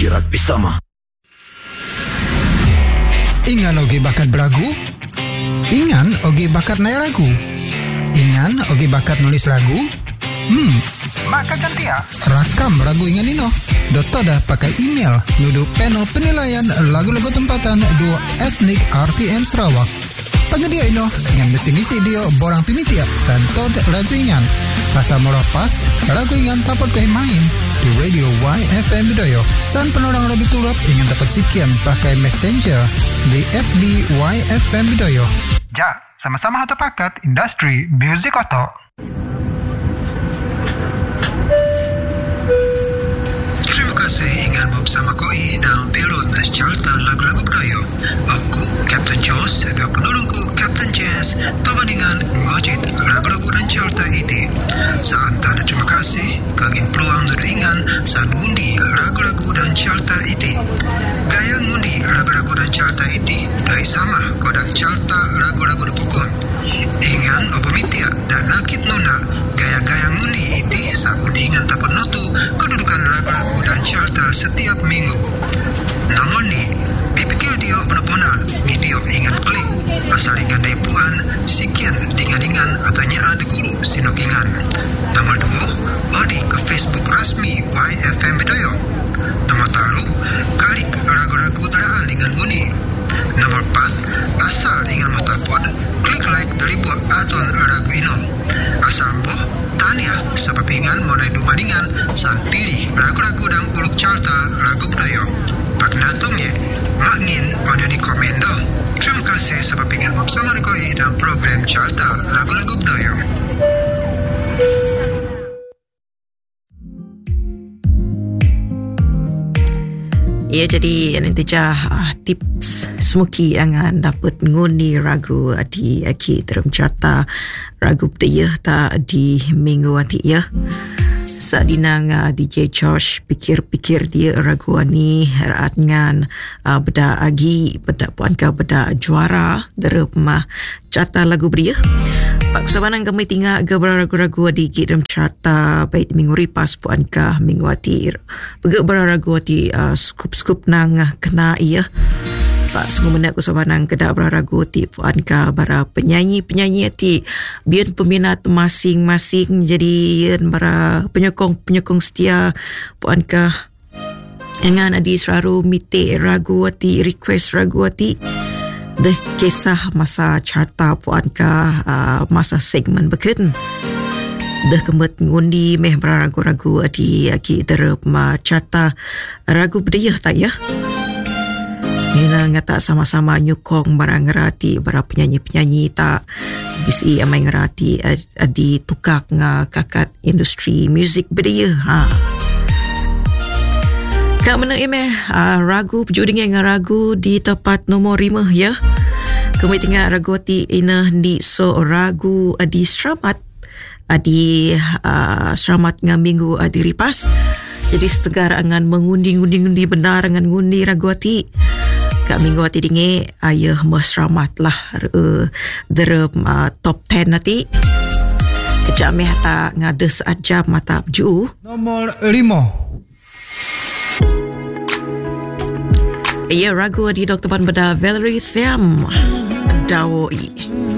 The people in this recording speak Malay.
Kirak Pisama. Ingan oge bakat beragu? Ingan oge bakat naik lagu? Ingan oge bakat nulis lagu? Maka ganti ya. Rakam lagu ingan ino. Dota dah pakai email nudu panel penilaian lagu-lagu tempatan dua etnik RTM Sarawak. Pengedia ino ingan mesti ngisi dia borang pimitiap santod lagu ingan. Pasal merapas lagu ingan dapat kau main di radio YFM Bidoyo. San penorang lebih tulap ingin dapat sekian pakai messenger di FB YFM Bidoyo. Ja, sama-sama hatu pakat industri music oto. Terima kasih ingat bersama koi dalam pilot Charlton lagu-lagu Bidoyo. Aku, Captain Jos, dan penulungku, Captain Jazz, perbandingan ngojit lagu-lagu dan Charlton ini. Saat tanda terima kasih, kagin peluang dari ingan saat ngundi lagu-lagu dan Charlton ini. Gaya ngundi lagu-lagu dan Charlton ini dari sama kodak Charlton lagu-lagu di pokok. Ingan obamitia dan nakit nuna gaya-gaya ngundi ini saat ngundi ingan dapat notu kedudukan lagu-lagu dan Charlton setiap minggu. Namun ni, dipikir dia benar-benar video ingat klik asal ingat dari puan sekian dengan atau nyaan di guru sinok ingat. Nomor 2, odi ke Facebook rasmi YFM Bidoyo. Nomor 3, klik lagu-lagu teraan dengan guni. Nomor 4, asal ingat matapod klik like dari buat aton lagu ino. Asal boh tanya sebab ingat mulai dumadingan saat pilih lagu-lagu dan uruk carta lagu Bidoyo. Pak natungnya Mangin ada di komen dah. Terima kasih sebab ingin bersama koi dalam program Carta Lagu-Lagu Bidoyo. Ya, jadi intijah tips semuki yang dapat ngundi ragu di akhir Carta Ragu Bidoyo tak di minggu nanti ya. Saat dinang DJ Josh pikir-pikir dia ragu ni raat ngan beda agi beda puan ka beda juara dari mah Carta Lagu Bidoyo. Pak sabanang kami tinggal ke ragu-ragu di dalam carta baik minggu ripas puan ka minggu atir. Bega ragu ati skup-skup nang kena iya. Pak sungguh aku sabanang kedak ragu ati puan ka bara penyanyi-penyanyi ati biar peminat masing-masing jadi bara penyokong setia puan ka dengan adi selalu mite ragu ati request ragu ati deh kisah masa carta puan ka masa segmen beken dah kembet ngundi meh ragu-ragu adi aki derep carta Ragu Bidoyo tak ya. Nina ngata sama-sama nyukong barang ngerati bara penyanyi-penyanyi tak bisi amai ngerati adi tukak nga kakat industri music Bidoyo. Kak mana ragu pejuding nga ragu di tempat nomor 5 ya. Kami tinggal ragu ati ina di so ragu adi selamat adi selamat nga minggu adi ripas. Jadi setegar angan mengundi benar angan ngundi ragu ati. Kak minggu ati dingi ayah masramat lah derep top 10 nanti. Kejap meh tak ngades ajab mata ju. Nomor 5. Ya ragu di Dr. Ban Beda Valerie Thiam Dawoi.